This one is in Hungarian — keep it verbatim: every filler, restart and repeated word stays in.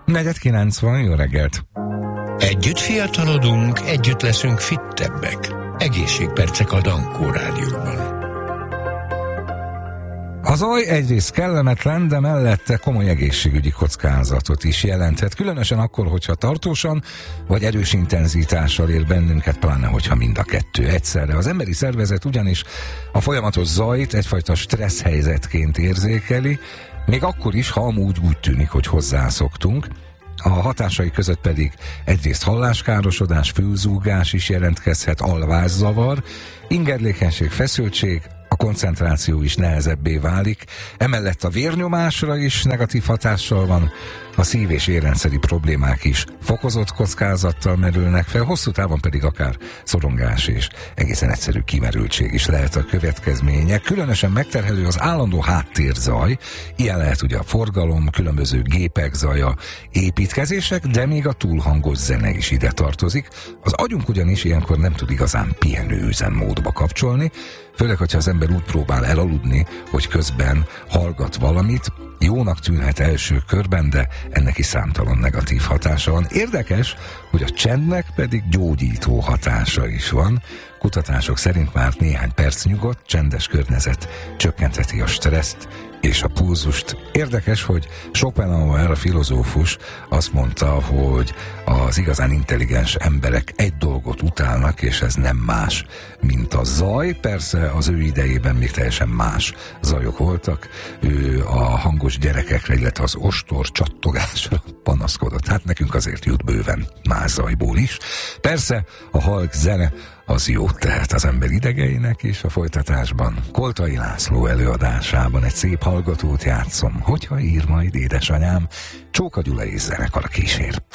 Negyed kilenc van, jó reggelt! Együtt fiatalodunk, együtt leszünk fittebbek. Egészségpercek a Dankó Rádióban. A zaj egyrészt kellemetlen, de mellette komoly egészségügyi kockázatot is jelenthet, különösen akkor, hogyha tartósan vagy erős intenzitással ér bennünket, pláne hogyha mind a kettő egyszerre. Az emberi szervezet ugyanis a folyamatos zajt egyfajta stressz helyzetként érzékeli, még akkor is, ha amúgy úgy tűnik, hogy hozzászoktunk. A hatásai között pedig egyrészt halláskárosodás, fülzúgás is jelentkezhet, alvászavar, ingerlékenység, feszültség, a koncentráció is nehezebbé válik, emellett a vérnyomásra is negatív hatással van, a szív- és érrendszeri problémák is fokozott kockázattal merülnek fel, hosszú távon pedig akár szorongás és egészen egyszerű kimerültség is lehet a következménye. Különösen megterhelő az állandó háttérzaj, ilyen lehet ugye a forgalom, különböző gépek zaja, építkezések, de még a túlhangos zene is ide tartozik. Az agyunk ugyanis ilyenkor nem tud igazán pihenő üzemmódba kapcsolni, főleg, hogyha az ember úgy próbál elaludni, hogy közben hallgat valamit. Jónak tűnhet első körben, de ennek is számtalan negatív hatása van. Érdekes, hogy a csendnek pedig gyógyító hatása is van. Kutatások szerint már néhány perc nyugodt, csendes környezet csökkentheti a stresszt és a pulzust. Érdekes, hogy Schopenhauer, a filozófus azt mondta, hogy az igazán intelligens emberek egy dolgot utálnak, és ez nem más, mint a zaj. Persze az ő idejében még teljesen más zajok voltak. Ő a hangos gyerekekre, illetve az ostor csattogásra panaszkodott. Hát nekünk azért jut bőven más zajból is. Persze a halk zene az jót tehet az ember idegeinek is. A folytatásban Koltai László előadásában egy szép hallgatót játszom, hogyha ír majd édesanyám. Csóka Gyula és zenekar kísér.